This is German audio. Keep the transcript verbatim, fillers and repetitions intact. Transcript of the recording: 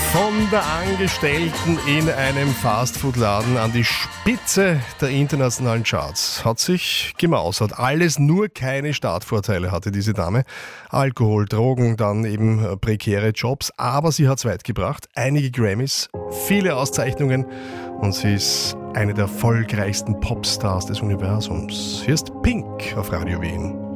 Von der Angestellten in einem Fastfood-Laden an die Spitze der internationalen Charts hat sich gemausert. Alles, nur keine Startvorteile hatte diese Dame. Alkohol, Drogen, dann eben prekäre Jobs. Aber sie hat es weit gebracht. Einige Grammys, viele Auszeichnungen und sie ist eine der erfolgreichsten Popstars des Universums. Hier ist Pink auf Radio Wien.